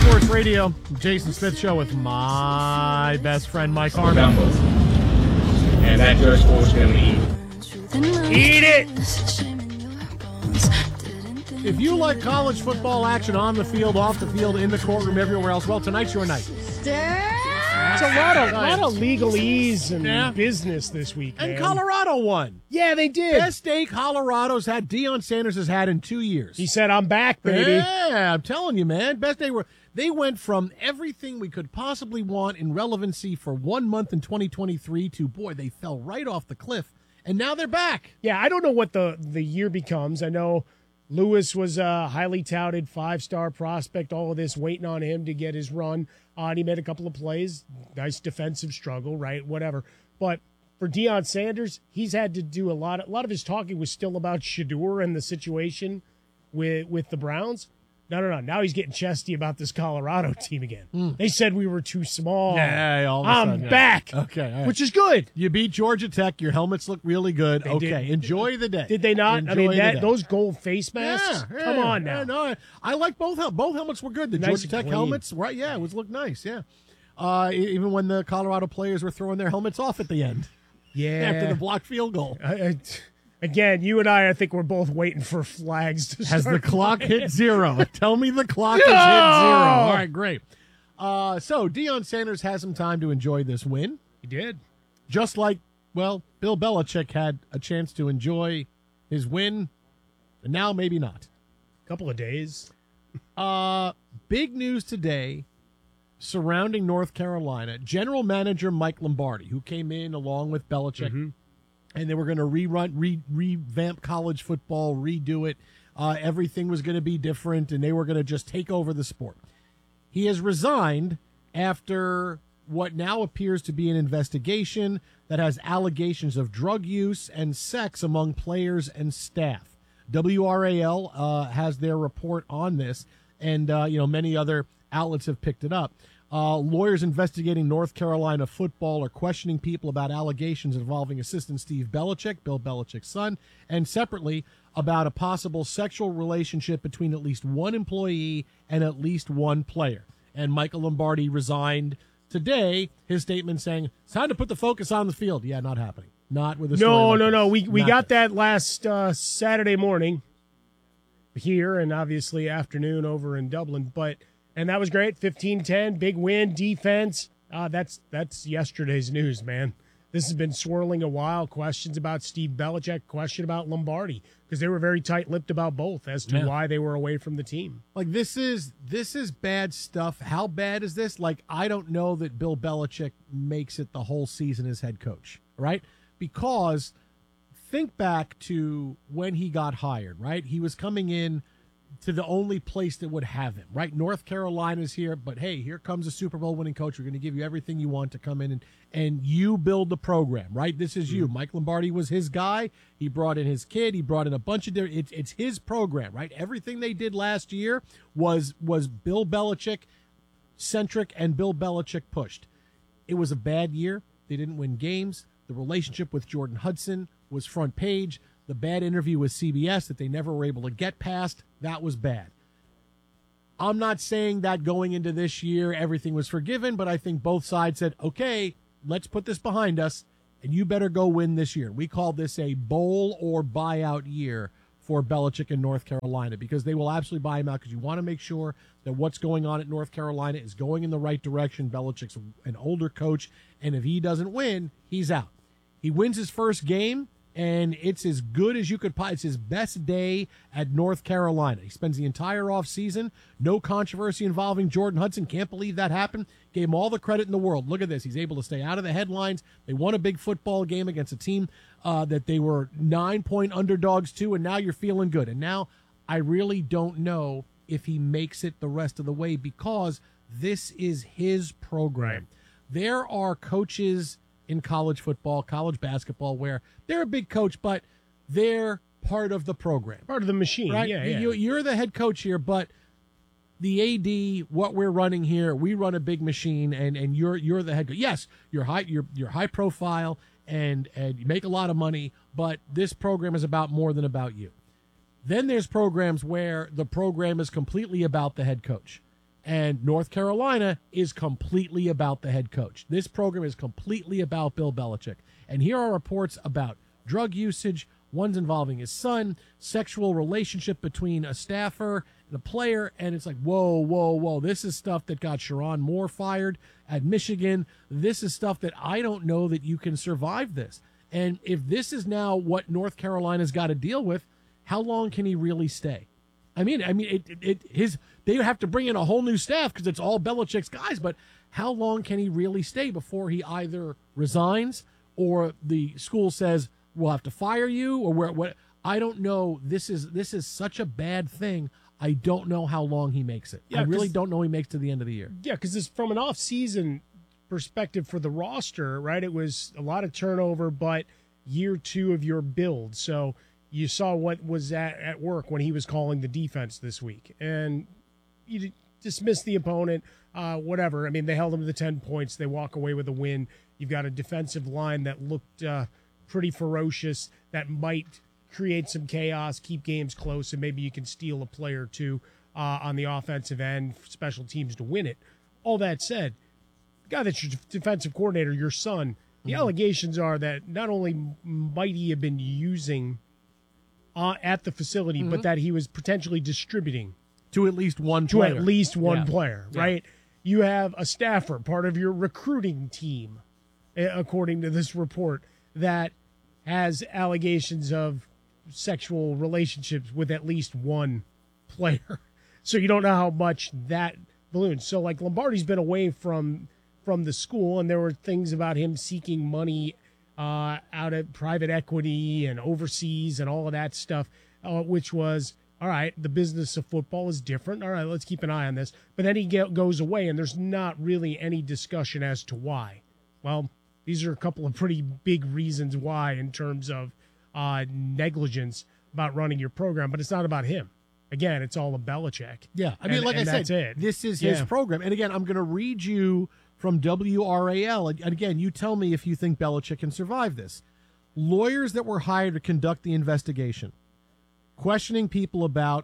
Sports Radio, Jason Smith Show with my best friend, Mike Harmon. And that George Bull's going to Eat it! If you like college football action on the field, off the field, in the courtroom, everywhere else, well, tonight's your night. It's a lot of legalese and business this week, And man. Colorado won. Yeah, they did. Best day Colorado's had, Deion Sanders has had in 2 years. He said, I'm back, baby. Yeah, I'm telling you, man. Best day they went from everything we could possibly want in relevancy for 1 month in 2023 to, boy, they fell right off the cliff, and now they're back. Yeah, I don't know what the year becomes. I know Lewis was a highly touted 5-star prospect, all of this waiting on him to get his run on. He made a couple of plays, nice defensive struggle, right, whatever. But for Deion Sanders, he's had to do a lot of his talking was still about Shedeur and the situation with the Browns. No. Now he's getting chesty about this Colorado team again. They said we were too small. Yeah, all of a I'm sudden, yeah. back. Okay, all right. Which is good. You beat Georgia Tech. Your helmets look really good. They Okay, did. enjoy the day. Did they not? Enjoy I mean, the day. those gold face masks. Yeah, Come on now. Yeah, no, I like both. Both helmets were good. The Nice Georgia and Tech clean. helmets, right? Yeah, it looked nice. Yeah, even when the Colorado players were throwing their helmets off at the end Yeah. after the blocked field goal. Again, you and I think we're both waiting for flags to Has the start clock flying. hit zero? Tell me the clock has hit zero. All right, great. So Deion Sanders has some time to enjoy this win. He did. Just like, well, Bill Belichick had a chance to enjoy his win, and now maybe not. Couple of days. Big news today surrounding North Carolina. General Manager Mike Lombardi, who came in along with Belichick, and they were going to revamp college football, redo it. Everything was going to be different, and they were going to just take over the sport. He has resigned after what now appears to be an investigation that has allegations of drug use and sex among players and staff. WRAL has their report on this, and many other outlets have picked it up. Lawyers investigating North Carolina football are questioning people about allegations involving assistant Steve Belichick, Bill Belichick's son, and separately about a possible sexual relationship between at least one employee and at least one player. And Michael Lombardi resigned today, his statement saying, it's time to put the focus on the field. Yeah, not happening. Not with a story like No. this. We Not got this. that last Saturday morning here and obviously afternoon over in Dublin. And that was great. 15-10, big win, defense. That's yesterday's news, man. This has been swirling a while. Questions about Steve Belichick, question about Lombardi, because they were very tight-lipped about both as to why they were away from the team. Like, this is bad stuff. How bad is this? Like, I don't know that Bill Belichick makes it the whole season as head coach, right? Because think back to when he got hired, right? He was coming in to the only place that would have him, right? North Carolina's here, but hey, here comes a Super Bowl winning coach. We're going to give you everything you want to come in and you build the program, right? This is you. Mike Lombardi was his guy. He brought in his kid. He brought in a bunch of different, it's his program, right? Everything they did last year was Bill Belichick centric and Bill Belichick pushed. It was a bad year. They didn't win games. The relationship with Jordan Hudson was front page. The bad interview with CBS that they never were able to get past, that was bad. I'm not saying that going into this year everything was forgiven, but I think both sides said, okay, let's put this behind us, and you better go win this year. We call this a bowl or buyout year for Belichick in North Carolina, because they will absolutely buy him out, because you want to make sure that what's going on at North Carolina is going in the right direction. Belichick's an older coach, and if he doesn't win, he's out. He wins his first game, and it's as good as you could. It's his best day at North Carolina. He spends the entire offseason. No controversy involving Jordan Hudson. Can't believe that happened. Gave him all the credit in the world. Look at this. He's able to stay out of the headlines. They won a big football game against a team that they were 9-point underdogs to, and now you're feeling good. And now I really don't know if he makes it the rest of the way, because this is his program. There are coaches in college football, college basketball, where they're a big coach, but they're part of the program. Part of the machine, right? yeah. You're the head coach here, but the AD, what we're running here, we run a big machine, and you're the head coach. Yes, you're high profile, and you make a lot of money, but this program is about more than about you. Then there's programs where the program is completely about the head coach. And North Carolina is completely about the head coach. This program is completely about Bill Belichick. And here are reports about drug usage, one's involving his son, sexual relationship between a staffer and a player. And it's like, whoa, whoa, whoa. This is stuff that got Sharon Moore fired at Michigan. This is stuff that I don't know that you can survive this. And if this is now what North Carolina's got to deal with, how long can he really stay? They have to bring in a whole new staff because it's all Belichick's guys. But how long can he really stay before he either resigns or the school says we'll have to fire you or what? I don't know. This is such a bad thing. I don't know how long he makes it. I really don't know he makes it to the end of the year. Yeah, because it's from an off-season perspective for the roster, right? It was a lot of turnover, but year 2 of your build. So you saw what was at work when he was calling the defense this week. And you dismiss the opponent, whatever. I mean, they held them to the 10 points. They walk away with a win. You've got a defensive line that looked pretty ferocious, that might create some chaos, keep games close, and maybe you can steal a player or two on the offensive end, special teams to win it. All that said, the guy that's your defensive coordinator, your son, the allegations are that not only might he have been using at the facility, but that he was potentially distributing to at least one player. Right? You have a staffer, part of your recruiting team, according to this report, that has allegations of sexual relationships with at least one player. So you don't know how much that balloons. So like Lombardi's been away from the school, and there were things about him seeking money out of private equity and overseas and all of that stuff, which was, all right, the business of football is different. All right, let's keep an eye on this. But then he goes away, and there's not really any discussion as to why. Well, these are a couple of pretty big reasons why in terms of negligence about running your program, but it's not about him. Again, it's all of Belichick. Yeah, I mean, like I said, this is his program. And again, I'm going to read you from WRAL. And again, you tell me if you think Belichick can survive this. Lawyers that were hired to conduct the investigation, questioning people about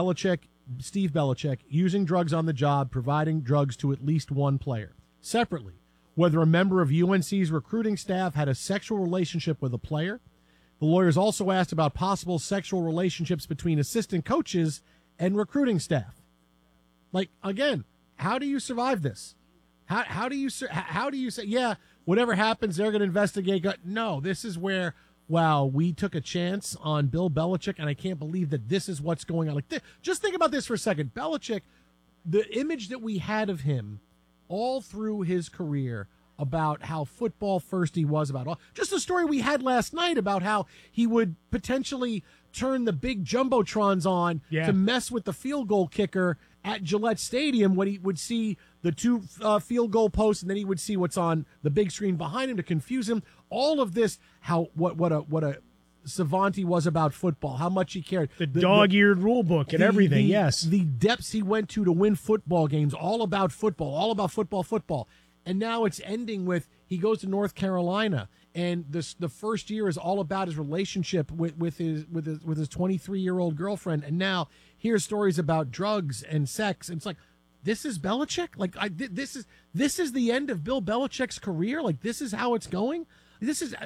Steve Belichick, using drugs on the job, providing drugs to at least one player. Separately, whether a member of UNC's recruiting staff had a sexual relationship with a player. The lawyers also asked about possible sexual relationships between assistant coaches and recruiting staff. Like, again, how do you survive this? How do you say, yeah, whatever happens, they're going to investigate? No, this is where, wow, we took a chance on Bill Belichick, and I can't believe that this is what's going on. Like, just think about this for a second. Belichick, the image that we had of him all through his career about how football first he was, about all, just the story we had last night about how he would potentially turn the big jumbotrons on to mess with the field goal kicker at Gillette Stadium when he would see the two field goal posts, and then he would see what's on the big screen behind him to confuse him. All of this, how what a savant he was about football, how much he cared. The dog-eared rule book and everything, yes. The depths he went to win football games, all about football. And now it's ending with he goes to North Carolina, and the first year is all about his relationship with his 23-year-old girlfriend, and now here's stories about drugs and sex. And it's like, this is Belichick? Like, this is the end of Bill Belichick's career? Like, this is how it's going? This is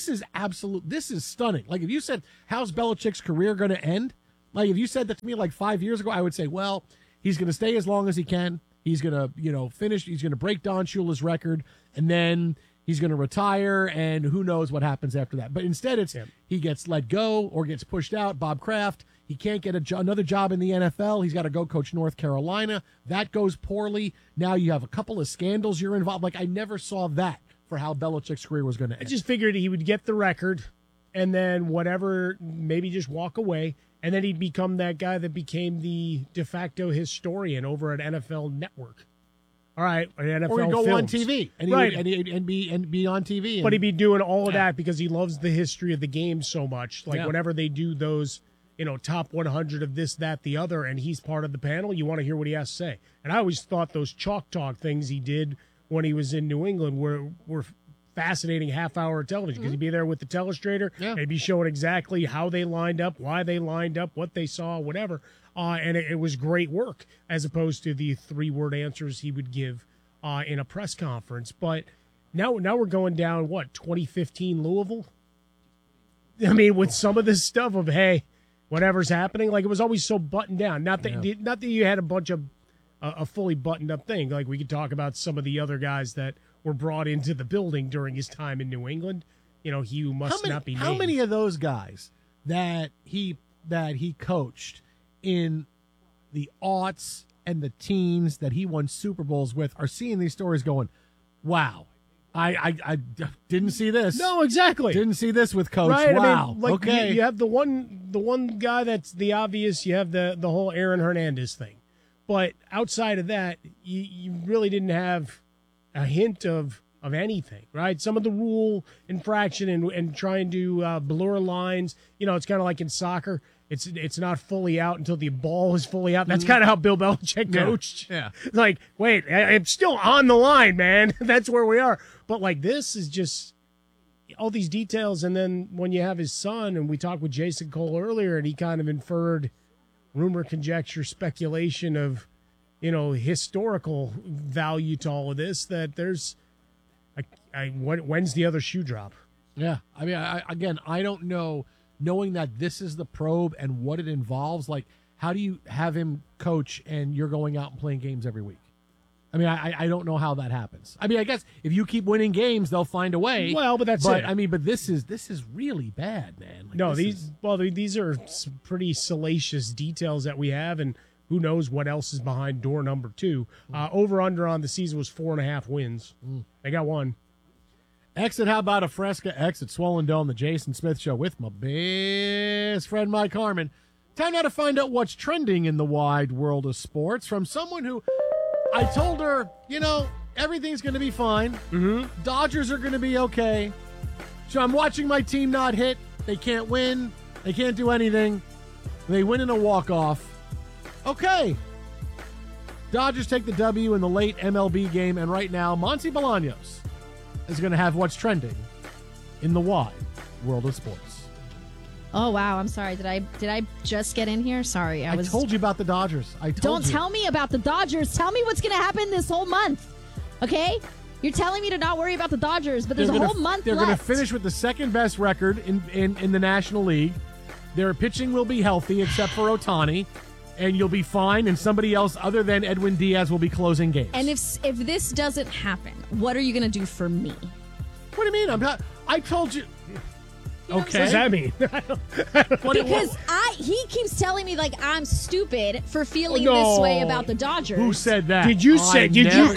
stunning. Like, if you said, how's Belichick's career going to end? Like, if you said that to me like 5 years ago, I would say, well, he's going to stay as long as he can. He's going to, finish. He's going to break Don Shula's record, and then he's going to retire, and who knows what happens after that. But instead, it's he gets let go or gets pushed out. Bob Kraft, he can't get another job in the NFL. He's got to go coach North Carolina. That goes poorly. Now you have a couple of scandals you're involved. Like, I never saw that for how Belichick's career was going to end. I just figured he would get the record, and then whatever, maybe just walk away. And then he'd become that guy that became the de facto historian over at NFL Network. All right, or NFL or he'd go Films. on TV, and right, and be on TV. But he'd be doing all of that because he loves the history of the game so much. Like whenever they do those, top 100 of this, that, the other, and he's part of the panel, you want to hear what he has to say. And I always thought those chalk talk things he did when he was in New England were fascinating half hour of television because he'd be there with the telestrator. Yeah. They'd be showing exactly how they lined up, why they lined up, what they saw, whatever. And it was great work as opposed to the 3-word answers he would give in a press conference. But now we're going down, 2015 Louisville? I mean, with some of this stuff of, hey, whatever's happening, like it was always so buttoned down. Not that you had a bunch of a fully buttoned up thing. Like we could talk about some of the other guys that were brought into the building during his time in New England. He who must not be named. How many of those guys that he coached in the aughts and the teens that he won Super Bowls with are seeing these stories going, wow, I didn't see this. No, exactly. Didn't see this with Coach. Right? Wow. I mean, like okay. You have the one guy that's the obvious. You have the whole Aaron Hernandez thing. But outside of that, you really didn't have a hint of anything, right? Some of the rule infraction and trying to blur lines. It's kind of like in soccer. It's not fully out until the ball is fully out. That's kind of how Bill Belichick coached. Yeah. Like, wait, I'm still on the line, man. That's where we are. But like this is just all these details. And then when you have his son, and we talked with Jason Cole earlier, and he kind of inferred rumor, conjecture, speculation of, historical value to all of this, that there's, when's the other shoe drop? Yeah. I mean, I don't know, knowing that this is the probe and what it involves, like, how do you have him coach and you're going out and playing games every week? I mean, I don't know how that happens. I mean, I guess if you keep winning games, they'll find a way. Well, but that's it. I mean, but this is really bad, man. Like, no, these are some pretty salacious details that we have, and who knows what else is behind door number 2. Over under on the season was 4.5 wins. They got one. Exit, how about a Fresca? Exit, Swollen Dome, the Jason Smith Show with my best friend Mike Harmon. Time now to find out what's trending in the wide world of sports from someone who I told her, everything's going to be fine. Mm-hmm. Dodgers are going to be okay. So I'm watching my team not hit. They can't win. They can't do anything. They win in a walk-off. Okay. Dodgers take the W in the late MLB game, and right now, Monty Bolaños is going to have what's trending in the wide world of sports. Oh, wow. I'm sorry. Did I just get in here? Sorry. I told you about the Dodgers. Don't tell me about the Dodgers. Tell me what's going to happen this whole month. Okay? You're telling me to not worry about the Dodgers, but there's a whole month They're left. going to finish with the second best record in the National League. Their pitching will be healthy except for Ohtani, and you'll be fine, and somebody else other than Edwin Diaz will be closing games. And if this doesn't happen, what are you going to do for me? What do you mean? I told you. Okay. What does that mean? Because he keeps telling me like I'm stupid for feeling this way about the Dodgers. Who said that? Did you said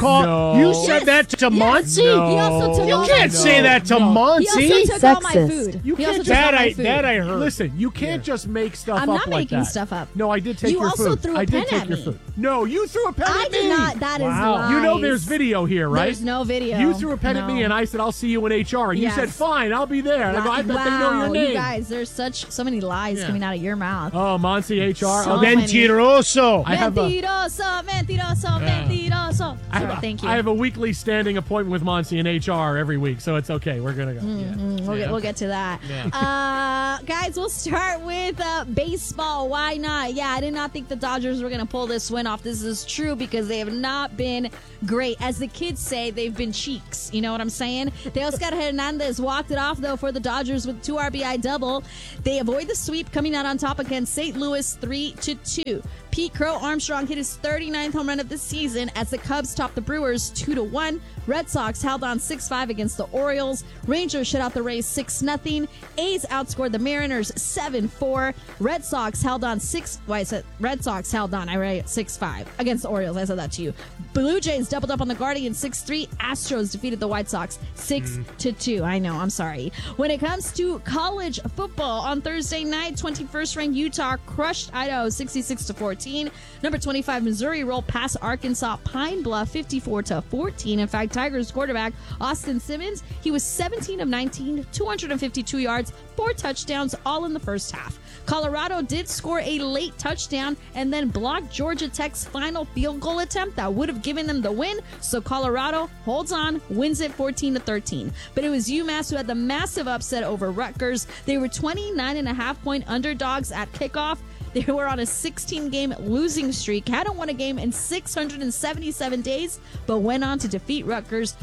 that to Monty? No. He also took You all can't my say food. that to Monty. He also took all my food. You He can't also took all my food. That I heard. Listen, you can't just make stuff I'm up not like making that. stuff up. No, I did take You your also food. threw a I did pen take at your me. food. No, you threw a pen I at me. did not. That is lies. You know there's video here, right? There's no video. You threw a pen at me, No. and I said, I'll see you in HR. And you Yes. said, fine, I'll be there. And I go, I bet they know your name. You guys, there's so many lies Yeah. coming out of your mouth. Oh, Monty HR. So Okay. many. Mentiroso. I have a- Mentiroso. Mentiroso. Sorry, thank you. I have a weekly standing appointment with Monty in HR every week, so it's okay. We're going to go. We'll get to that. Yeah. Guys, we'll start with baseball. Why not? Yeah, I did not think the Dodgers were going to pull this win off. This is true because they have not been great. As the kids say, they've been cheeks. You know what I'm saying? Teoscar Hernandez walked it off, though, for the Dodgers with 2 RBI double. They avoid the sweep, coming out on top against St. Louis 3-2. Pete Crow Armstrong hit his 39th home run of the season as the Cubs topped the Brewers 2-1. Red Sox held on 6-5 against the Orioles. Rangers shut out the Rays 6-0. A's outscored the Mariners 7-4. Red Sox held on 6-5 against the Orioles. I said that to you. Blue Jays doubled up on the Guardians 6-3. Astros defeated the White Sox 6-2. I know, I'm sorry. When it comes to college football, on Thursday night, 21st ranked Utah crushed Idaho 66-14. 14. Number 25, Missouri rolled past Arkansas Pine Bluff 54-14. In fact, Tigers quarterback Austin Simmons, he was 17 of 19, 252 yards, 4 touchdowns, all in the first half. Colorado did score a late touchdown and then blocked Georgia Tech's final field goal attempt that would have given them the win. So Colorado holds on, wins it 14-13. But it was UMass who had the massive upset over Rutgers. They were 29.5-point underdogs at kickoff. They were on a 16-game losing streak, hadn't won a game in 677 days, but went on to defeat Rutgers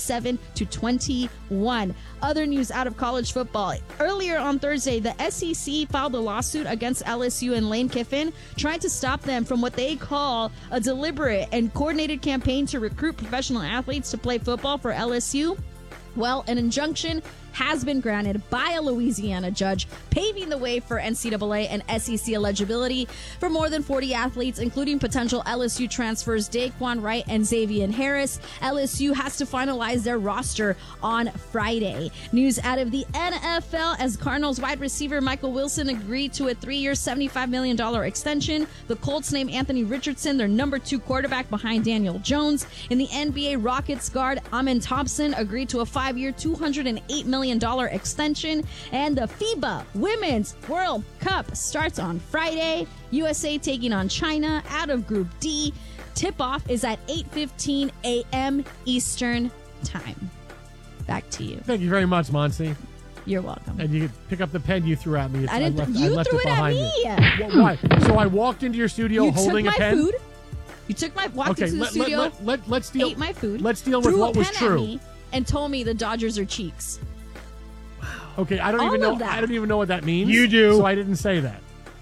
37-21. Other news out of college football. Earlier on Thursday, the SEC filed a lawsuit against LSU and Lane Kiffin, trying to stop them from what they call a deliberate and coordinated campaign to recruit professional athletes to play football for LSU. Well, an injunction has been granted by a Louisiana judge, paving the way for NCAA and SEC eligibility for more than 40 athletes, including potential LSU transfers Daquan Wright and Xavier Harris. LSU has to finalize their roster on Friday. News out of the NFL as Cardinals wide receiver Michael Wilson agreed to a 3-year, $75 million extension. The Colts named Anthony Richardson their number 2 quarterback behind Daniel Jones. In the NBA, Rockets guard Amen Thompson agreed to a 5-year, $208 million extension. And the FIBA Women's World Cup starts on Friday. USA taking on China out of Group D. Tip-off is at 8:15 a.m. Eastern Time. Back to you. Thank you very much, Monsi. You're welcome. And you could pick up the pen you threw at me. I didn't. I left threw it it at behind me. Why? So I walked into your studio You holding took a my pen. food. You took my walked into the studio. Let's deal. Ate my food. Let's deal with threw what a was pen true. At me and told me the Dodgers are cheeks. Okay, I don't All even know. of that. I don't even know what that means. You do. So I didn't say that.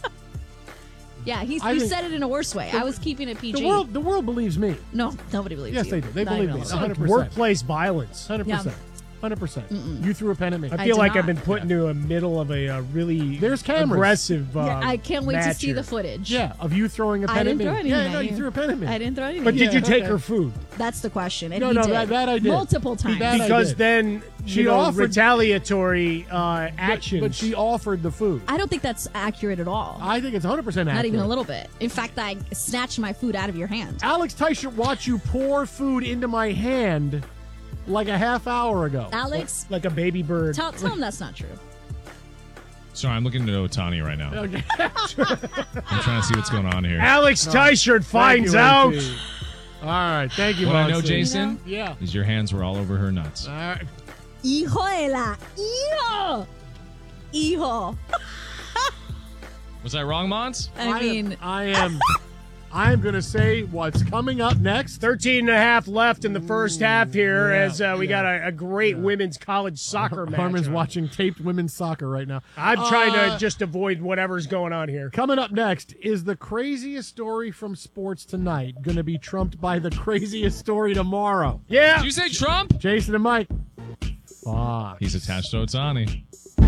Yeah, you think- said it in a worse way. I was keeping it PG. The world believes me. No, nobody believes Yes, you. they do. They Not believe even me. a little. 100%. Workplace violence. 100%. 100%. You threw a pen at me. I I feel did like not. I've been put into a middle of a really There's cameras. aggressive Yeah, I can't wait to match see here. the footage. Yeah, of you throwing a I pen didn't at me. throw anything Yeah, at no, you you. threw a pen at me. I didn't throw anything. But did you take okay. her food? That's the question. And No, he no, did. that I did. Multiple times. That I Because did. then, She offered- retaliatory actions. But she offered the food. I don't think that's accurate at all. I think it's 100% accurate. Not even a little bit. In fact, I snatched my food out of your hand. Alex Teichert watched you pour food into my hand like a half hour ago. Alex, like a baby bird. tell him that's not true. Sorry, I'm looking to Otani right now. Okay. I'm trying to see what's going on here. Alex Teichert finds Thank you, out. AP. All right. Thank you, What I know, Monsi. Jason, Yeah. is your hands were all over her nuts. All right. Hijo de la. Hijo. Was I wrong, Mons? I mean, I am going to say what's coming up next. 13 and a half left in the first half here yeah, as we got a great women's college soccer match. Harmon's on. watching taped women's soccer right now. I'm trying to just avoid whatever's going on here. Coming up next, is the craziest story from sports tonight going to be trumped by the craziest story tomorrow? Yeah. Did you say Trump? Jason and Mike. Fuck. He's attached to Otani.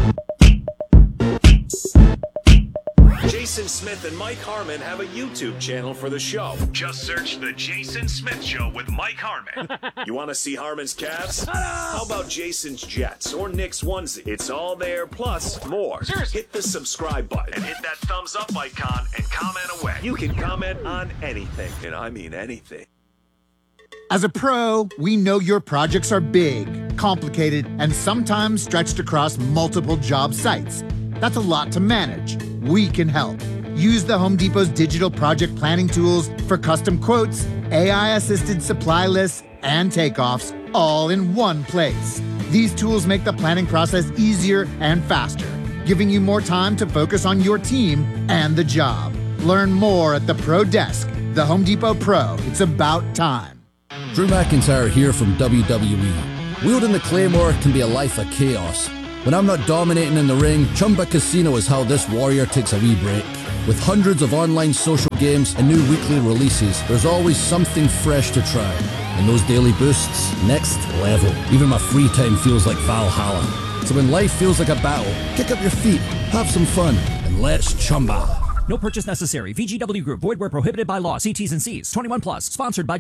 Jason Smith and Mike Harmon have a YouTube channel for the show. Just search The Jason Smith Show with Mike Harmon. You want to see Harmon's Cavs? How about Jason's Jets or Nick's onesie? It's all there, plus more. Hit the subscribe button and hit that thumbs up icon and comment away. You can comment on anything, and I mean anything. As a pro, we know your projects are big, complicated, and sometimes stretched across multiple job sites. That's a lot to manage. We can help. Use the Home Depot's digital project planning tools for custom quotes, AI-assisted supply lists, and takeoffs, all in one place. These tools make the planning process easier and faster, giving you more time to focus on your team and the job. Learn more at the Pro Desk. The Home Depot Pro. It's about time. Drew McIntyre here from WWE. Wielding the Claymore can be a life of chaos. When I'm not dominating in the ring, Chumba Casino is how this warrior takes a wee break. With hundreds of online social games and new weekly releases, there's always something fresh to try. And those daily boosts, next level. Even my free time feels like Valhalla. So when life feels like a battle, kick up your feet, have some fun, and let's Chumba. No purchase necessary. VGW Group. Void where prohibited by law. See T's and C's. 21 plus. Sponsored by Chumba.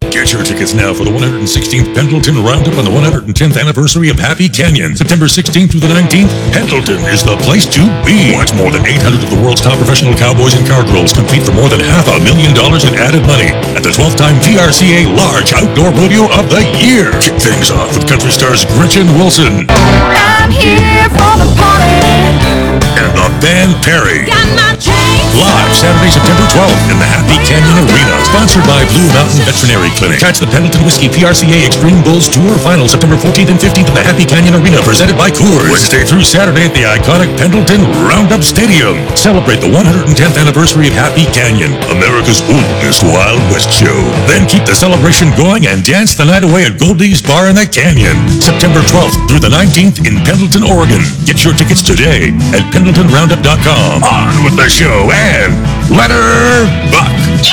Get your tickets now for the 116th Pendleton Roundup and the 110th anniversary of Happy Canyon. September 16th through the 19th, Pendleton is the place to be. Watch more than 800 of the world's top professional cowboys and cowgirls compete for more than $500,000 in added money at the 12th time VRCA Large Outdoor Rodeo of the Year. Kick things off with country stars Gretchen Wilson. I'm here for the party. And the band Perry. Got my chains. Live Saturday, September 12th in the Happy Canyon Arena. Sponsored by Blue Mountain Veterinary Clinic. Catch the Pendleton Whiskey PRCA Extreme Bulls Tour Final September 14th and 15th in the Happy Canyon Arena, presented by Coors. Wednesday through Saturday at the iconic Pendleton Roundup Stadium. Celebrate the 110th anniversary of Happy Canyon, America's oldest Wild West show. Then keep the celebration going and dance the night away at Goldie's Bar in the Canyon. September 12th through the 19th in Pendleton, Oregon. Get your tickets today at PendletonRoundup.com. On with the show and let her buck.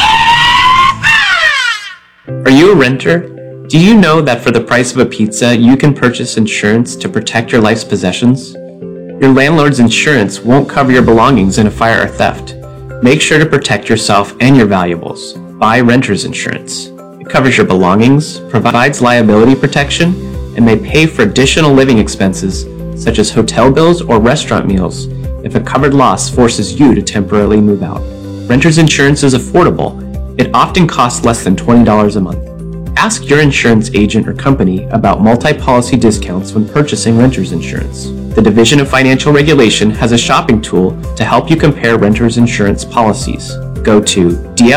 Are you a renter? Do you know that for the price of a pizza, you can purchase insurance to protect your life's possessions? Your landlord's insurance won't cover your belongings in a fire or theft. Make sure to protect yourself and your valuables. Buy renter's insurance. It covers your belongings, provides liability protection, and may pay for additional living expenses such as hotel bills or restaurant meals if a covered loss forces you to temporarily move out. Renter's insurance is affordable. It often costs less than $20 a month. Ask your insurance agent or company about multi-policy discounts when purchasing renter's insurance. The Division of Financial Regulation has a shopping tool to help you compare renter's insurance policies. Go to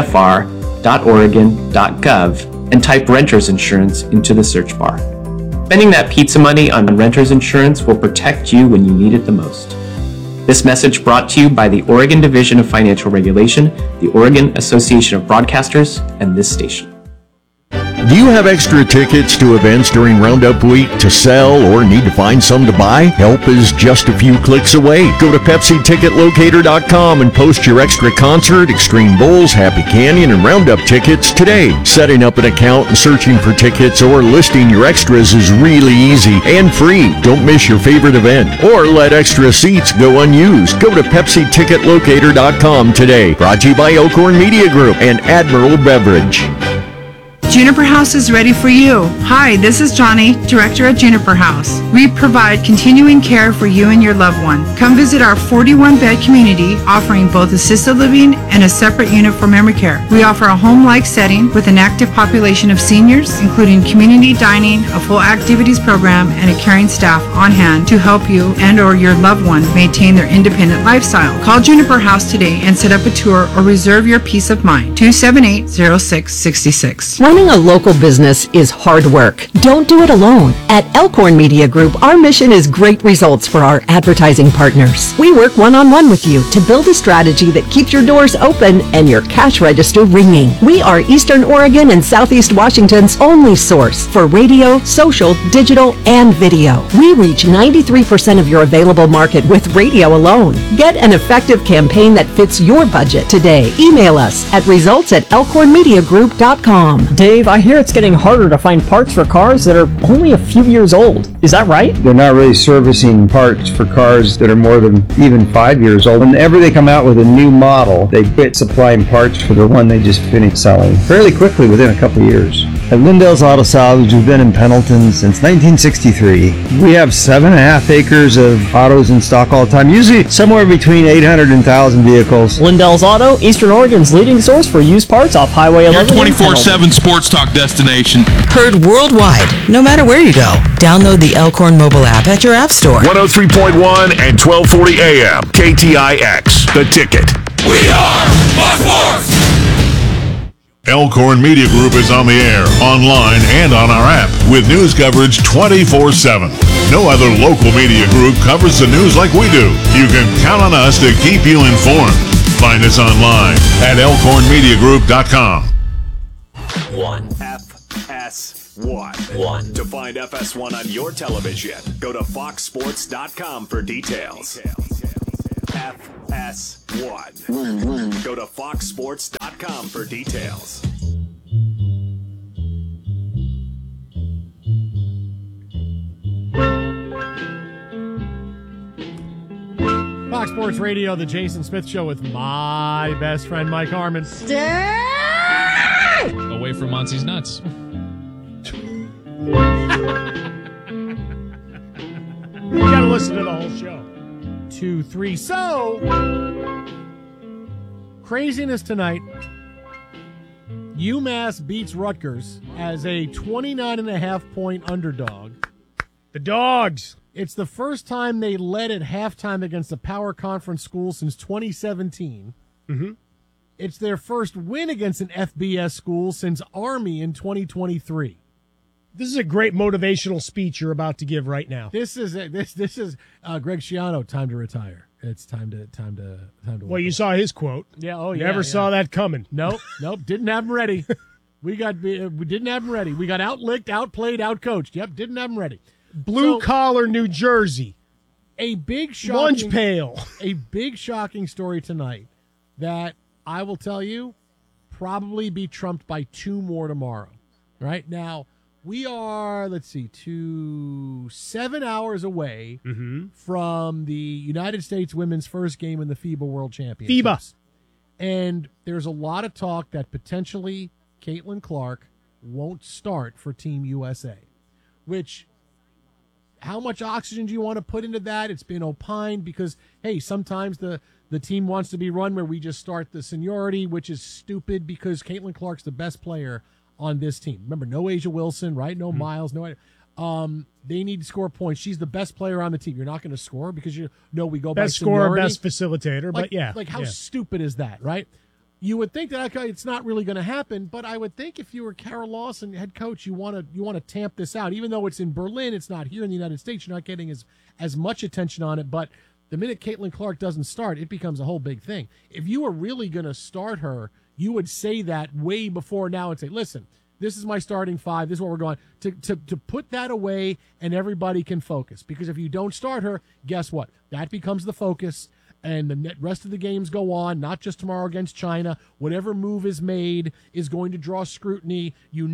dfr.oregon.gov and type renter's insurance into the search bar. Spending that pizza money on renter's insurance will protect you when you need it the most. This message brought to you by the Oregon Division of Financial Regulation, the Oregon Association of Broadcasters, and this station. Do you have extra tickets to events during Roundup Week to sell or need to find some to buy? Help is just a few clicks away. Go to PepsiTicketLocator.com and post your extra concert, Extreme Bulls, Happy Canyon, and Roundup tickets today. Setting up an account and searching for tickets or listing your extras is really easy and free. Don't miss your favorite event or let extra seats go unused. Go to PepsiTicketLocator.com today. Brought to you by Elkhorn Media Group and Admiral Beverage. Juniper House is ready for you. Hi, this is Johnny, Director at Juniper House. We provide continuing care for you and your loved one. Come visit our 41-bed community, offering both assisted living and a separate unit for memory care. We offer a home-like setting with an active population of seniors, including community dining, a full activities program, and a caring staff on hand to help you and or your loved one maintain their independent lifestyle. Call Juniper House today and set up a tour or reserve your peace of mind. 278-0666. Running a local business is hard work. Don't do it alone. At Elkhorn Media Group, our mission is great results for our advertising partners. We work one-on-one with you to build a strategy that keeps your doors open and your cash register ringing. We are Eastern Oregon and Southeast Washington's only source for radio, social, digital, and video. We reach 93% of your available market with radio alone. Get an effective campaign that fits your budget today. Email us at results@resultsatmediagroup.com. Dave, I hear it's getting harder to find parts for cars that are only a few years old. Is that right? They're not really servicing parts for cars that are more than even 5 years old. Whenever they come out with a new model, they quit supplying parts for the one they just finished selling fairly quickly within a couple of years. At Lindell's Auto Salvage, we've been in Pendleton since 1963. We have 7.5 acres of autos in stock all the time, usually somewhere between 800 and 1,000 vehicles. Lindell's Auto, Eastern Oregon's leading source for used parts off Highway 11. Your 24/7 sports talk destination. Heard worldwide, no matter where you go. Download the Elkhorn mobile app at your app store. 103.1 and 1240 AM. KTIX. The Ticket. We are Fox Sports. Elkhorn Media Group is on the air, online, and on our app with news coverage 24/7. No other local media group covers the news like we do. You can count on us to keep you informed. Find us online at elkhornmediagroup.com. FS1. To find FS1 on your television, go to foxsports.com for details. FS1. Go to foxsports.com for details. Fox Sports Radio, the Jason Smith Show with my best friend Mike Harmon. Away from Monty's nuts. You got to listen to the whole show. 2, 3. So, craziness tonight. UMass beats Rutgers as a 29.5-point underdog. The Dogs. It's the first time they led at halftime against a power conference school since 2017. Mm-hmm. It's their first win against an FBS school since Army in 2023. This is a great motivational speech you're about to give right now. This is Greg Schiano. Time to retire. It's time to. Well, you saw his quote. Yeah. Oh, yeah. Never saw that coming. Nope. Didn't have him ready. We didn't have him ready. We got outlicked, outplayed, outcoached. Yep. Didn't have him ready. Blue collar New Jersey. A big shocking lunch pail. A big shocking story tonight that I will tell you probably be trumped by 2 more tomorrow. Right now. We are, 7 hours away from the United States women's first game in the FIBA World Championships. And there's a lot of talk that potentially Caitlin Clark won't start for Team USA, which, how much oxygen do you want to put into that? It's been opined because, hey, sometimes the team wants to be run where we just start the seniority, which is stupid because Caitlin Clark's the best player on this team. Remember, no Asia Wilson, right? No Miles, no. They need to score points. She's the best player on the team. You're not going to score because we go best by seniority. Best facilitator, but yeah. How stupid is that, right? You would think that it's not really going to happen, but I would think if you were Carol Lawson, head coach, you want to tamp this out. Even though it's in Berlin, it's not here in the United States. You're not getting as much attention on it. But the minute Caitlin Clark doesn't start, it becomes a whole big thing. If you were really going to start her, you would say that way before now and say, listen, this is my starting 5. This is where we're going. To put that away and everybody can focus. Because if you don't start her, guess what? That becomes the focus. And the rest of the games go on, not just tomorrow against China. Whatever move is made is going to draw scrutiny.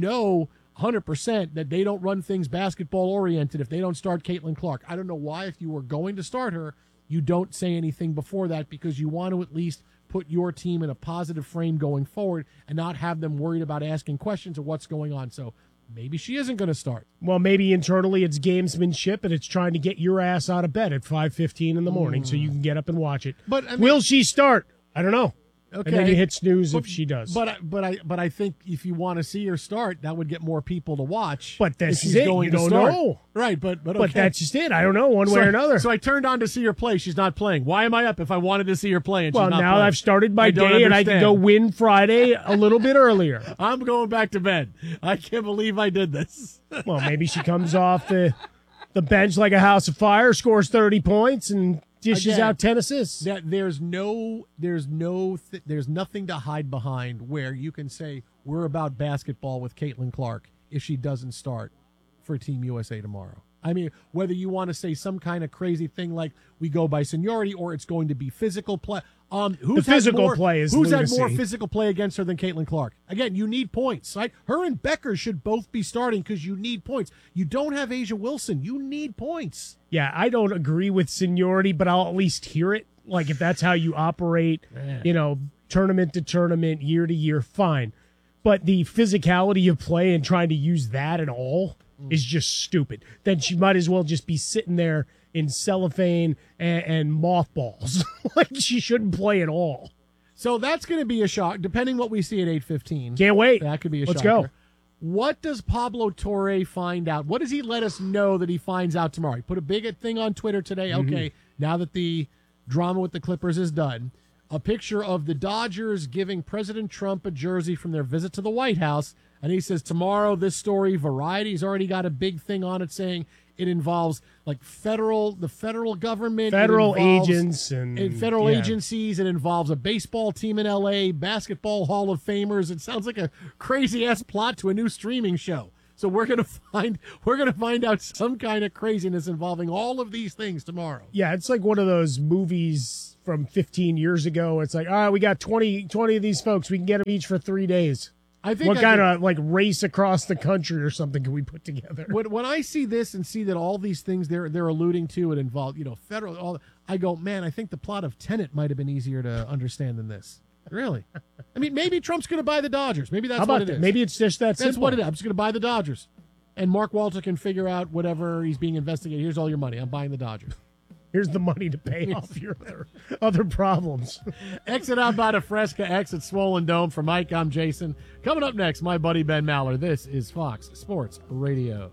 100% that they don't run things basketball-oriented if they don't start Caitlin Clark. I don't know why, if you were going to start her, you don't say anything before that because you want to at least put your team in a positive frame going forward and not have them worried about asking questions of what's going on. So maybe she isn't going to start. Well, maybe internally it's gamesmanship and it's trying to get your ass out of bed at 5:15 in the morning so you can get up and watch it. But will she start? I don't know. Okay. And then you hit snooze if she does. But I think if you want to see her start, that would get more people to watch. But that's it. You don't know. Right, but okay. But that's just it. I don't know one way or another. So I turned on to see her play. She's not playing. Why am I up if I wanted to see her play and she's not playing? Well, now I've started my day and I can go win Friday a little bit earlier. I'm going back to bed. I can't believe I did this. Well, maybe she comes off the bench like a house of fire, scores 30 points, and dishes out 10 assists. There's nothing to hide behind where you can say we're about basketball with Caitlin Clark if she doesn't start for Team USA tomorrow. I mean, whether you want to say some kind of crazy thing like we go by seniority or it's going to be physical play. Who's had more physical play against her than Caitlin Clark? Again, you need points, right? Her and Becker should both be starting because you need points. You don't have Asia Wilson. You need points. Yeah, I don't agree with seniority, but I'll at least hear it. Like, if that's how you operate, tournament to tournament, year to year, fine. But the physicality of play and trying to use that at all is just stupid. Then she might as well just be sitting there in cellophane and mothballs. Like, she shouldn't play at all. So that's going to be a shock, depending what we see at 8:15. Can't wait. That could be a Let's shocker. go. What does Pablo Torre find out? What does he let us know that he finds out tomorrow? He put a big thing on Twitter today. Okay, now that the drama with the Clippers is done, a picture of the Dodgers giving President Trump a jersey from their visit to the White House. And he says, tomorrow, this story, Variety's already got a big thing on it saying it involves like the federal government, federal agents and federal agencies. It involves a baseball team in LA, basketball Hall of Famers. It sounds like a crazy ass plot to a new streaming show. So we're gonna find out some kind of craziness involving all of these things tomorrow. Yeah, it's like one of those movies from 15 years ago. It's like, all right, we got 20 of these folks. We can get them each for 3 days. What kind of like race across the country or something can we put together? When I see this and see that all these things they're alluding to it involve federal, I go, man, I think the plot of Tenet might have been easier to understand than this. Really? I mean, maybe Trump's going to buy the Dodgers. Maybe that's How about what it that? is. Maybe it's just that That's simple. what it is. I'm just going to buy the Dodgers. And Mark Walter can figure out whatever he's being investigated. Here's all your money. I'm buying the Dodgers. Here's the money to pay off your other problems. Exit out by the Fresca, exit Swollen Dome. For Mike, I'm Jason. Coming up next, my buddy Ben Maller. This is Fox Sports Radio.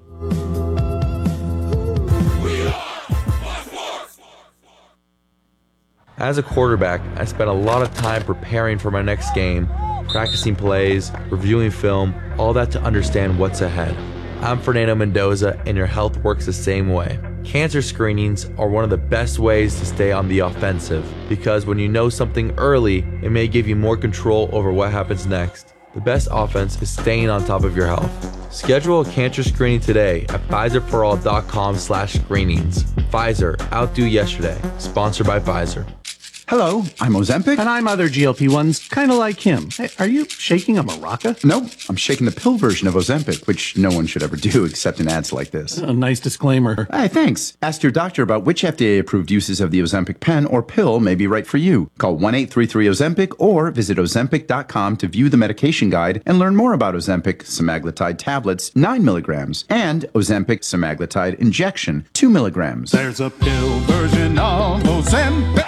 As a quarterback, I spent a lot of time preparing for my next game, practicing plays, reviewing film, all that to understand what's ahead. I'm Fernando Mendoza, and your health works the same way. Cancer screenings are one of the best ways to stay on the offensive, because when you know something early, it may give you more control over what happens next. The best offense is staying on top of your health. Schedule a cancer screening today at PfizerForAll.com/screenings. Pfizer, outdo yesterday. Sponsored by Pfizer. Hello, I'm Ozempic. And I'm other GLP-1s, kind of like him. Hey, are you shaking a maraca? No, I'm shaking the pill version of Ozempic, which no one should ever do except in ads like this. A nice disclaimer. Hey, thanks. Ask your doctor about which FDA-approved uses of the Ozempic pen or pill may be right for you. Call 1-833-OZEMPIC or visit Ozempic.com to view the medication guide and learn more about Ozempic semaglutide tablets, 9 milligrams, and Ozempic semaglutide injection, 2 milligrams. There's a pill version of Ozempic.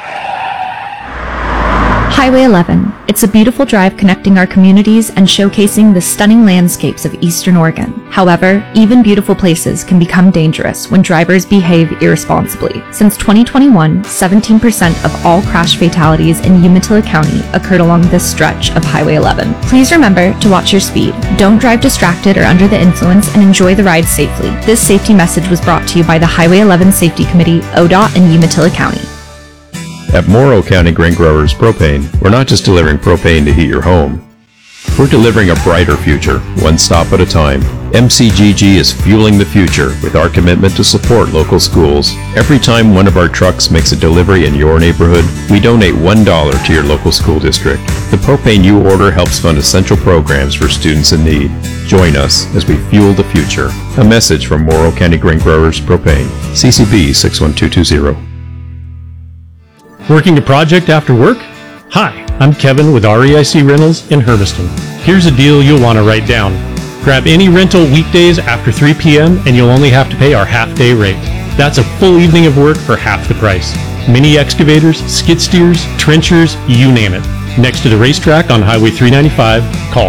Highway 11. It's a beautiful drive connecting our communities and showcasing the stunning landscapes of Eastern Oregon. However, even beautiful places can become dangerous when drivers behave irresponsibly. Since 2021, 17% of all crash fatalities in Umatilla County occurred along this stretch of Highway 11. Please remember to watch your speed. Don't drive distracted or under the influence, and enjoy the ride safely. This safety message was brought to you by the Highway 11 Safety Committee, ODOT, and Umatilla County. At Morrow County Grain Growers Propane, we're not just delivering propane to heat your home. We're delivering a brighter future, one stop at a time. MCGG is fueling the future with our commitment to support local schools. Every time one of our trucks makes a delivery in your neighborhood, we donate $1 to your local school district. The propane you order helps fund essential programs for students in need. Join us as we fuel the future. A message from Morrow County Grain Growers Propane. CCB 61220. Working a project after work? Hi, I'm Kevin with REIC Rentals in Hermiston. Here's a deal you'll want to write down. Grab any rental weekdays after 3 p.m. and you'll only have to pay our half-day rate. That's a full evening of work for half the price. Mini excavators, skid steers, trenchers, you name it. Next to the racetrack on Highway 395, call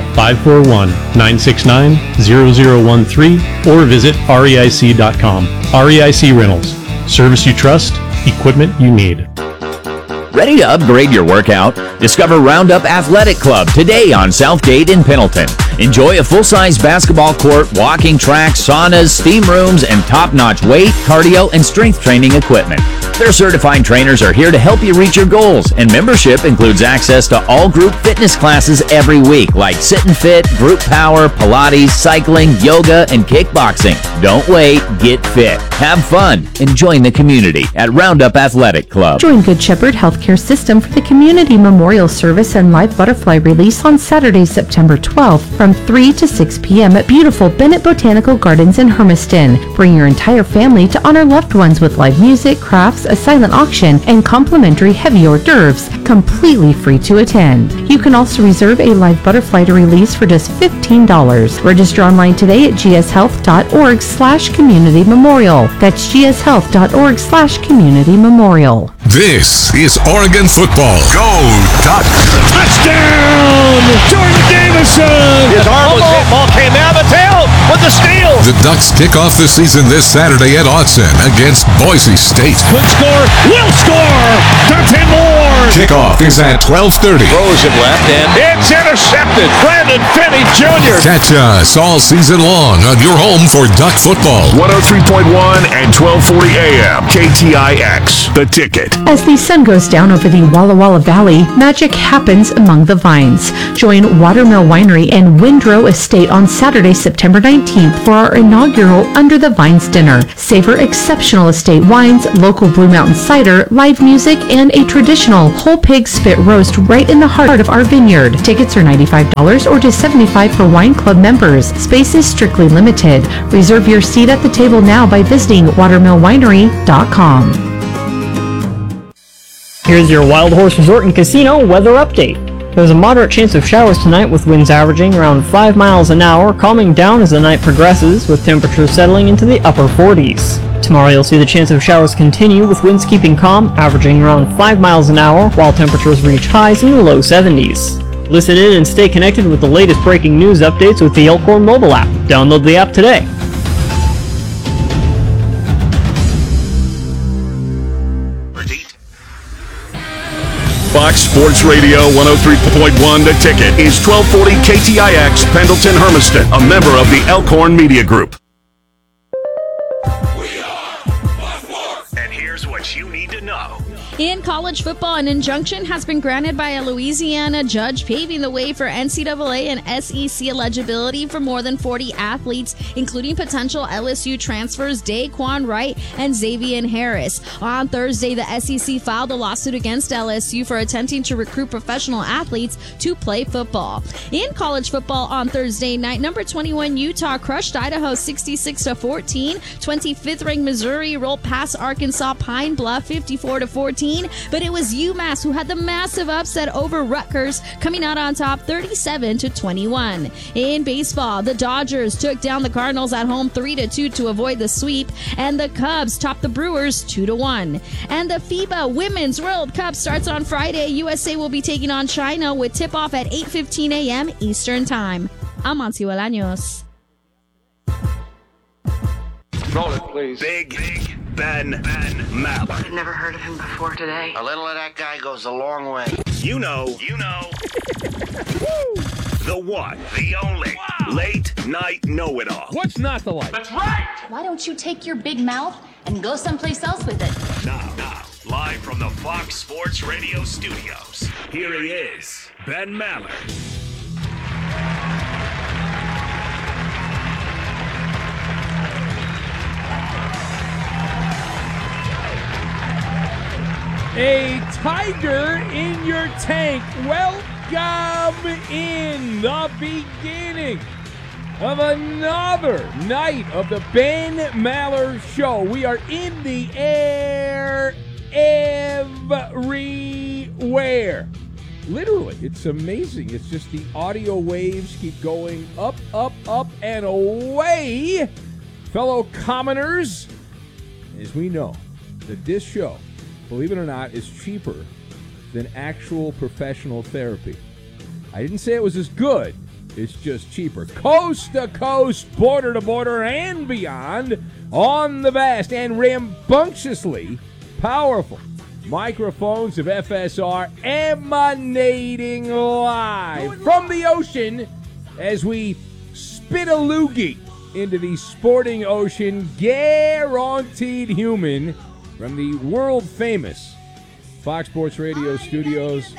541-969-0013 or visit reic.com. REIC Rentals. Service you trust, equipment you need. Ready to upgrade your workout? Discover Roundup Athletic Club today on Southgate in Pendleton. Enjoy a full-size basketball court, walking track, saunas, steam rooms, and top-notch weight, cardio, and strength training equipment. Their certified trainers are here to help you reach your goals, and membership includes access to all group fitness classes every week, like Sit and Fit, Group Power, Pilates, cycling, yoga, and kickboxing. Don't wait, get fit, have fun, and join the community at Roundup Athletic Club. Join Good Shepherd Healthcare System for the Community Memorial Service and live butterfly release on Saturday, September 12th from 3 to 6 p.m. at beautiful Bennett Botanical Gardens in Hermiston. Bring your entire family to honor loved ones with live music, crafts, a silent auction, and complimentary heavy hors d'oeuvres, completely free to attend. You can also reserve a live butterfly to release for just $15. Register online today at gshealth.org/community memorial. That's gshealth.org/community memorial. This is Oregon football. Go Ducks! Touchdown! Jordan Davison! His arm was hit. Ball came out of the tail with the steal. The Ducks kick off the season this Saturday at Autzen against Boise State. Could score, will score! Dante Moore! Kickoff is at 12:30. Throws it left and it's intercepted. Brandon Finney Jr. Catch us all season long on your home for Duck football. 103.1 and 1240 AM. KTIX. The Ticket. As the sun goes down over the Walla Walla Valley, magic happens among the vines. Join Watermill Winery and Windrow Estate on Saturday, September 19th for our inaugural Under the Vines dinner. Savor exceptional estate wines, local Blue Mountain cider, live music, and a traditional whole pig spit roast right in the heart of our vineyard. Tickets are $95 or just $75 for wine club members. Space is strictly limited. Reserve your seat at the table now by visiting watermillwinery.com. Here's your Wild Horse Resort and Casino weather update. There's a moderate chance of showers tonight with winds averaging around 5 miles an hour, calming down as the night progresses with temperatures settling into the upper 40s. Tomorrow you'll see the chance of showers continue with winds keeping calm, averaging around 5 miles an hour, while temperatures reach highs in the low 70s. Listen in and stay connected with the latest breaking news updates with the Elkhorn mobile app. Download the app today. Fox Sports Radio 103.1 The Ticket is 1240 KTIX Pendleton Hermiston, a member of the Elkhorn Media Group. And here's what you need to know. In college football, an injunction has been granted by a Louisiana judge, paving the way for NCAA and SEC eligibility for more than 40 athletes, including potential LSU transfers Daquan Wright and Xavier Harris. On Thursday, the SEC filed a lawsuit against LSU for attempting to recruit professional athletes to play football. In college football on Thursday night, number 21 Utah crushed Idaho 66-14. 25th ranked Missouri rolled past Arkansas Pine Bluff 54-14. But it was UMass who had the massive upset over Rutgers, coming out on top 37-21. In baseball, the Dodgers took down the Cardinals at home 3-2 to avoid the sweep, and the Cubs topped the Brewers 2-1. And the FIBA Women's World Cup starts on Friday. USA will be taking on China with tip-off at 8:15 a.m. Eastern Time. I'm Monty Bolaños. Roll it, please. Big Ben Maller. I've never heard of him before today. A little of that guy goes a long way. You know. The one, the only, late night know-it-all. What's not the light? That's right! Why don't you take your big mouth and go someplace else with it? Now, live from the Fox Sports Radio studios, here he is, Ben Maller. A tiger in your tank. Welcome in the beginning of another night of the Ben Maller Show. We are in the air everywhere. Literally, it's amazing. It's just the audio waves keep going up, up, up, and away. Fellow commoners, as we know that this show, believe it or not, is cheaper than actual professional therapy. I didn't say it was as good. It's just cheaper. Coast to coast, border to border, and beyond on the vast and rambunctiously powerful microphones of FSR emanating live from the ocean as we spit a loogie into the sporting ocean, guaranteed human, from the world-famous Fox Sports Radio studios.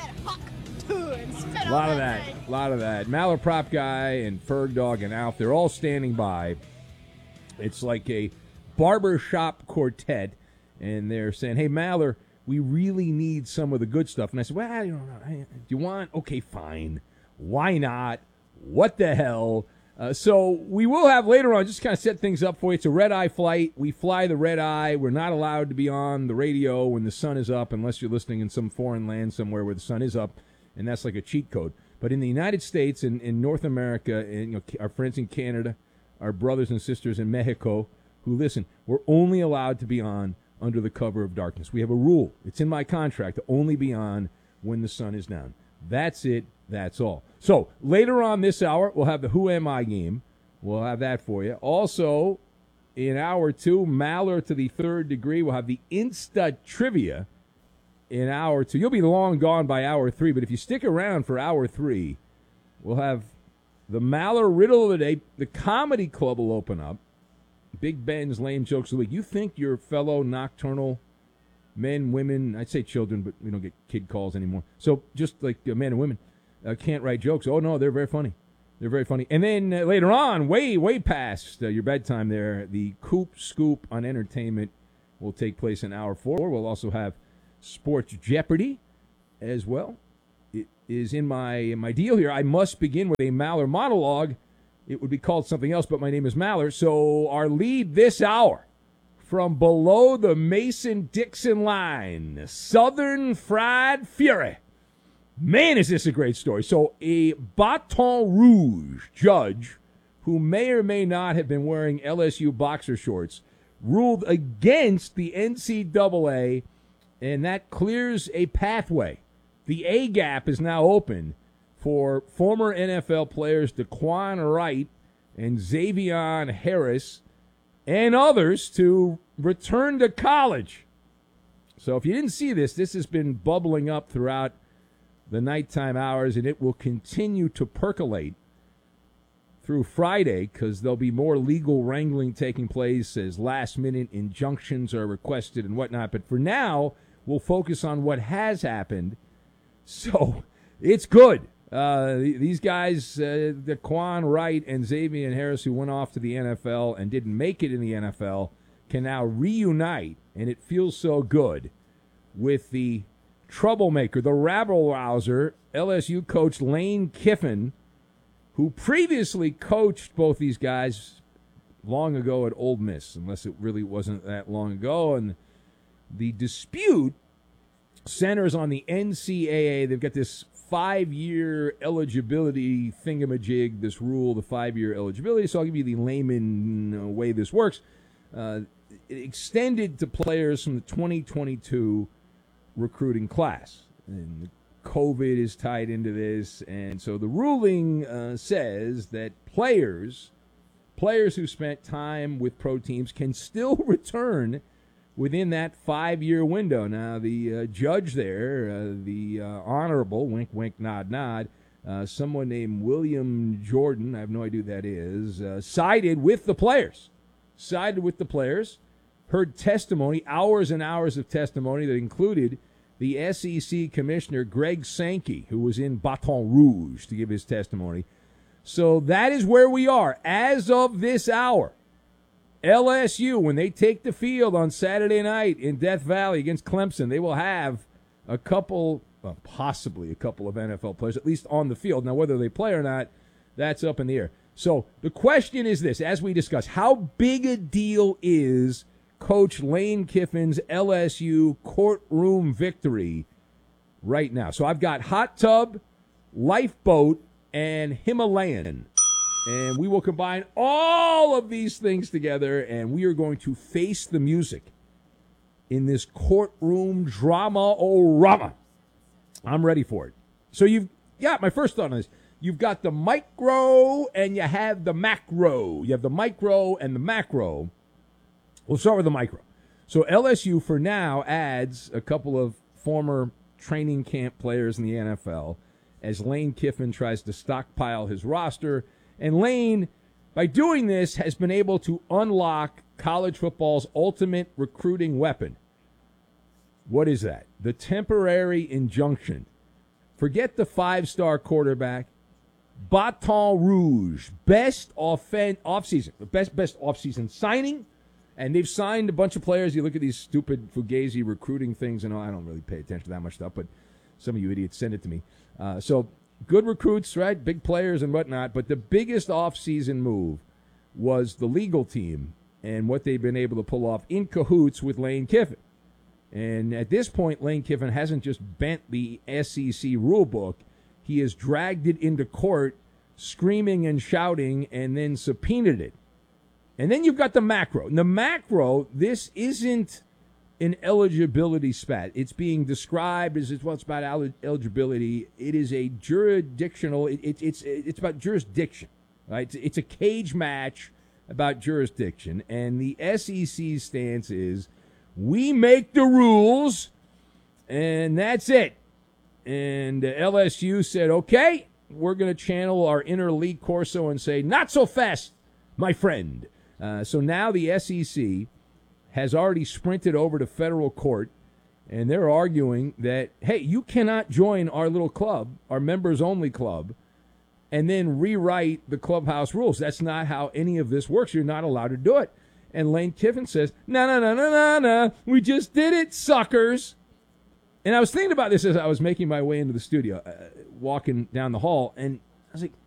A lot of that. Maller Prop Guy and Ferg Dog and Alf, they're all standing by. It's like a barbershop quartet, and they're saying, hey, Maller, we really need some of the good stuff. And I said, well, do you want? Okay, fine. Why not? What the hell? So we will have later on, just kind of set things up for you. It's a red-eye flight. We fly the red-eye. We're not allowed to be on the radio when the sun is up unless you're listening in some foreign land somewhere where the sun is up, and that's like a cheat code. But in the United States and in North America, and our friends in Canada, our brothers and sisters in Mexico who listen, we're only allowed to be on under the cover of darkness. We have a rule. It's in my contract to only be on when the sun is down. That's it. That's all. So later on this hour, we'll have the Who Am I game. We'll have that for you. Also, in hour 2, Maller to the third degree. We'll have the Insta Trivia in hour 2. You'll be long gone by hour 3, but if you stick around for hour 3, we'll have the Maller Riddle of the Day. The Comedy Club will open up. Big Ben's Lame Jokes of the Week. You think your fellow nocturnal men, women, I'd say children, but we don't get kid calls anymore. So just like men and women can't write jokes. Oh, no, they're very funny. They're very funny. And then later on, way past your bedtime there, the Coop Scoop on entertainment will take place in hour 4. We'll also have Sports Jeopardy as well. It is in my deal here. I must begin with a Maller monologue. It would be called something else, but my name is Maller. So our lead this hour, from below the Mason-Dixon line, Southern Fried Fury, Man, is this a great story. So a Baton Rouge judge who may or may not have been wearing LSU boxer shorts ruled against the NCAA, and that clears a pathway. The A gap is now open for former NFL players Daquan Wright and Xavier Harris and others to return to college. So if you didn't see this, this has been bubbling up throughout the nighttime hours, and it will continue to percolate through Friday because there'll be more legal wrangling taking place as last-minute injunctions are requested and whatnot. But for now, we'll focus on what has happened. So it's good. These guys, Daquan Wright and Xavier Harris, who went off to the NFL and didn't make it in the NFL, can now reunite, and it feels so good with the troublemaker, the rabble-rouser, LSU coach Lane Kiffin, who previously coached both these guys long ago at Ole Miss, unless it really wasn't that long ago. And the dispute centers on the NCAA. They've got this 5-year eligibility thingamajig, this rule, the 5-year eligibility. So I'll give you the layman way this works. It extended to players from the 2022 recruiting class. And COVID is tied into this. And so the ruling says that players who spent time with pro teams can still return within that 5-year window. Now, the judge there, the honorable, wink, wink, nod, nod, someone named William Jordan, I have no idea who that is, sided with the players. Heard testimony, hours and hours of testimony that included the SEC commissioner, Greg Sankey, who was in Baton Rouge to give his testimony. So that is where we are. As of this hour, LSU, when they take the field on Saturday night in Death Valley against Clemson, they will have a couple, possibly a couple of NFL players, at least on the field. Now, whether they play or not, that's up in the air. So the question is this, as we discuss, how big a deal is Coach Lane Kiffin's LSU courtroom victory right now? So I've got hot tub, lifeboat, and Himalayan. And we will combine all of these things together, and we are going to face the music in this courtroom drama-o-rama. I'm ready for it. So my first thought on this, you've got the micro and you have the macro. You have the micro and the macro. We'll start with the micro. So LSU, for now, adds a couple of former training camp players in the NFL as Lane Kiffin tries to stockpile his roster. And Lane, by doing this, has been able to unlock college football's ultimate recruiting weapon. What is that? The temporary injunction. Forget the 5-star quarterback. Baton Rouge, best off-season signing. And they've signed a bunch of players. You look at these stupid Fugazi recruiting things, and I don't really pay attention to that much stuff, but some of you idiots send it to me. So good recruits, right? Big players and whatnot. But the biggest off-season move was the legal team and what they've been able to pull off in cahoots with Lane Kiffin. And at this point, Lane Kiffin hasn't just bent the SEC rulebook. He has dragged it into court, screaming and shouting, and then subpoenaed it. And then you've got the macro. In the macro, this isn't an eligibility spat. It's being described as it's about eligibility. It is a jurisdictional. It's about jurisdiction, right? It's a cage match about jurisdiction, and the SEC stance is we make the rules, and that's it. And LSU said, okay, we're going to channel our inner Lee Corso and say, not so fast, my friend. So now the SEC has already sprinted over to federal court, and they're arguing that, hey, you cannot join our little club, our members-only club, and then rewrite the clubhouse rules. That's not how any of this works. You're not allowed to do it. And Lane Kiffin says, no, we just did it, suckers. And I was thinking about this as I was making my way into the studio, walking down the hall, and I was like,